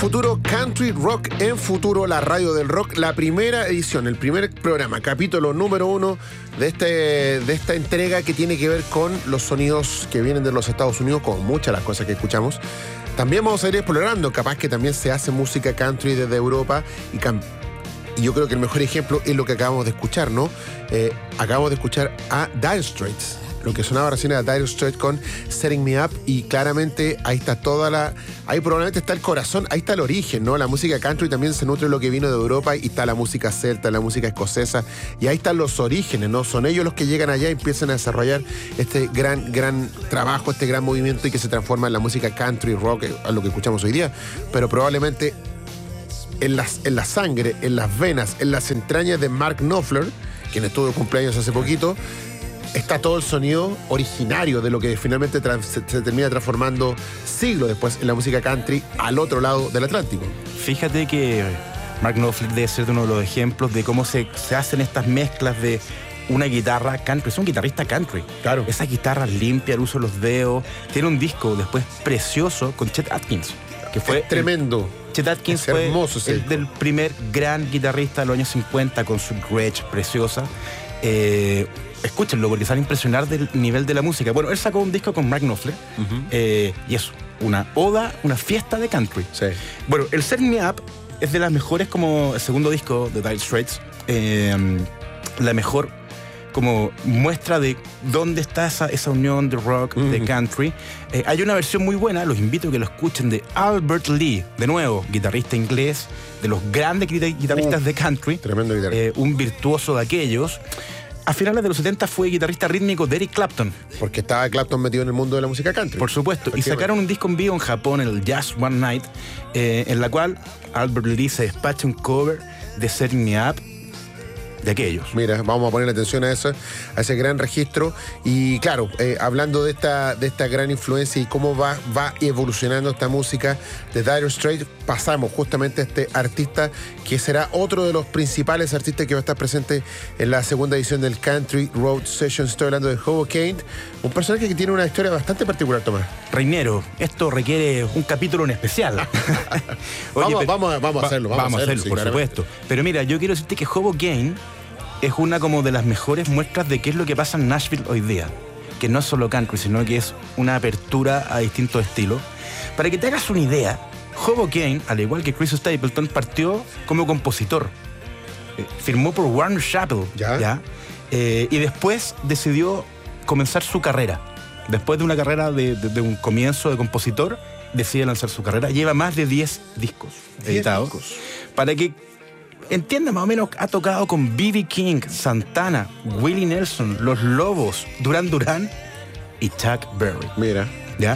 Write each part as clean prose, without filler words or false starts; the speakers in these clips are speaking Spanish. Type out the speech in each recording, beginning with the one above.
Futuro Country Rock en Futuro, la radio del rock, la primera edición, el primer programa, capítulo número 1 de esta entrega que tiene que ver con los sonidos que vienen de los Estados Unidos, con muchas de las cosas que escuchamos. También vamos a ir explorando, capaz que también se hace música country desde Europa y yo creo que el mejor ejemplo es lo que acabamos de escuchar, ¿no? Acabamos de escuchar a Dire Straits. Lo que sonaba recién era Dire Straits con Setting Me Up, y claramente ahí está ahí probablemente está el corazón, ahí está el origen, ¿no? La música country también se nutre de lo que vino de Europa, y está la música celta, la música escocesa, y ahí están los orígenes, ¿no? Son ellos los que llegan allá y empiezan a desarrollar este gran trabajo, este gran movimiento, y que se transforma en la música country rock, a lo que escuchamos hoy día, pero probablemente en la sangre, en las venas, en las entrañas de Mark Knopfler, quien estuvo de cumpleaños hace poquito, está todo el sonido originario de lo que finalmente se termina transformando siglos después en la música country al otro lado del Atlántico. Fíjate que Mark Knopfler debe ser uno de los ejemplos de cómo se hacen estas mezclas de una guitarra country. Es un guitarrista country. Claro. Esa guitarra limpia, el uso de los dedos. Tiene un disco después precioso con Chet Atkins, que fue es tremendo. Chet Atkins fue hermoso, el del primer gran guitarrista de los años 50 con su Gretsch preciosa. Escúchenlo porque se van a impresionar del nivel de la música. Bueno, él sacó un disco con Mark Knopfler, y es una oda, una fiesta de country. Sí. Bueno, el Set Me Up es de las mejores, como el segundo disco de Dire Straits, la mejor como muestra de dónde está esa unión de rock, de country. Hay una versión muy buena, los invito a que lo escuchen, de Albert Lee, de nuevo, guitarrista inglés, de los grandes guitarristas de country. Tremendo guitarrista. Un virtuoso de aquellos. A finales de los 70 fue guitarrista rítmico de Eric Clapton. Porque estaba Clapton metido en el mundo de la música country. Por supuesto. Y sacaron un disco en vivo en Japón, el Just One Night, en la cual Albert Lee se despacha un cover de Setting Me Up de aquellos. Mira, vamos a poner atención a ese gran registro. Y claro, hablando de esta gran influencia y cómo va evolucionando esta música de Dire Straits, pasamos justamente a este artista que será otro de los principales artistas que va a estar presente en la segunda edición del Country Road Sessions. Estoy hablando de Hobo Kane, un personaje que tiene una historia bastante particular, Tomás. Reinero, esto requiere un capítulo en especial. Oye, vamos a hacerlo. Vamos a hacerlo, sí, por claramente. supuesto. Pero mira, yo quiero decirte que Hobo Kane es una como de las mejores muestras de qué es lo que pasa en Nashville hoy día. Que no es solo country, sino que es una apertura a distintos estilos. Para que te hagas una idea, Hobo Kane, al igual que Chris Stapleton, partió como compositor. Firmó por Warner Chappell. ¿Ya? Y después decidió comenzar su carrera. Después de una carrera de un comienzo de compositor, decide lanzar su carrera. Lleva más de 10 discos editados. Para que entienda, más o menos, ha tocado con B.B. King, Santana, Willie Nelson, Los Lobos, Duran Duran y Chuck Berry. Mira. ¿Ya?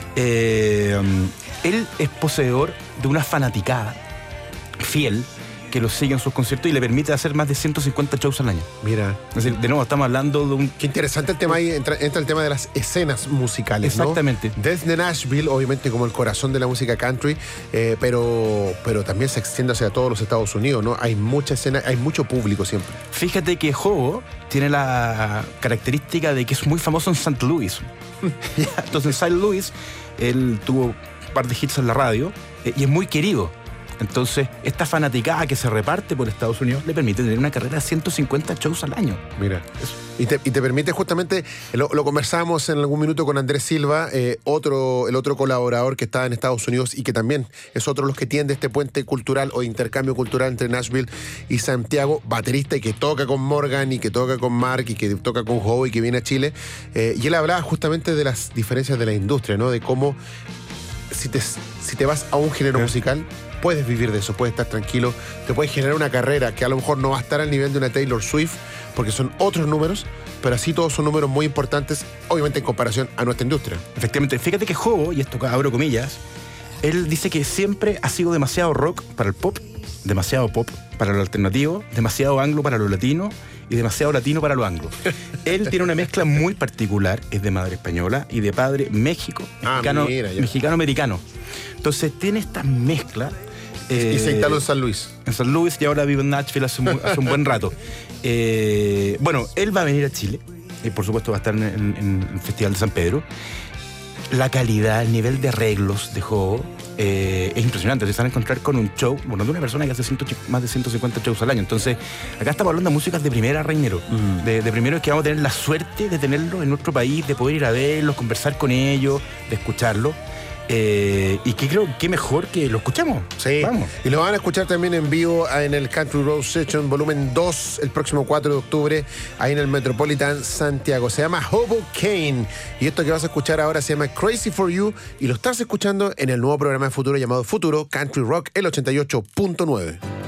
Él es poseedor de una fanaticada fiel que lo sigue en sus conciertos y le permite hacer más de 150 shows al año. Mira. Es decir, de nuevo, estamos hablando de un... Qué interesante el tema ahí, entra el tema de las escenas musicales, ¿no? Exactamente. Desde Nashville, obviamente como el corazón de la música country, pero también se extiende hacia todos los Estados Unidos, ¿no? Hay mucha escena, hay mucho público siempre. Fíjate que Hobo tiene la característica de que es muy famoso en St. Louis. Entonces en St. Louis él tuvo un par de hits en la radio y es muy querido. Entonces, esta fanaticada que se reparte por Estados Unidos le permite tener una carrera de 150 shows al año. Mira, y te permite justamente, lo conversamos en algún minuto con Andrés Silva, el otro colaborador que está en Estados Unidos y que también es otro de los que tiende este puente cultural o intercambio cultural entre Nashville y Santiago, baterista y que toca con Morgan y que toca con Mark y que toca con Hobo y que viene a Chile. Y él hablaba justamente de las diferencias de la industria, ¿no? De cómo si te vas a un género musical, puedes vivir de eso, puedes estar tranquilo, te puedes generar una carrera que a lo mejor no va a estar al nivel de una Taylor Swift, porque son otros números, pero así todos son números muy importantes, obviamente en comparación a nuestra industria. Efectivamente, fíjate que Hobo, y esto abro comillas, él dice que siempre ha sido demasiado rock para el pop, demasiado pop para lo alternativo, demasiado anglo para lo latino y demasiado latino para lo anglo. Él tiene una mezcla muy particular, es de madre española y de padre mexicano-americano. Entonces tiene esta mezcla. Y se instaló en San Luis. En San Luis, y ahora vive en Nashville hace un buen rato. Bueno, él va a venir a Chile, y por supuesto va a estar en el Festival de San Pedro. La calidad, el nivel de arreglos de Hobo es impresionante. Se van a encontrar con un show, bueno, de una persona que hace más de 150 shows al año. Entonces, acá estamos hablando de músicas de primera, Reinero. De primero, es que vamos a tener la suerte de tenerlos en nuestro país, de poder ir a verlos, conversar con ellos, de escucharlos. Y que creo que mejor que lo escuchamos. Sí, vamos. Y lo van a escuchar también en vivo en el Country Road Session volumen 2 el próximo 4 de octubre ahí en el Metropolitan Santiago. Se llama Hoboken y esto que vas a escuchar ahora se llama Crazy for You y lo estás escuchando en el nuevo programa de Futuro llamado Futuro Country Rock el 88.9.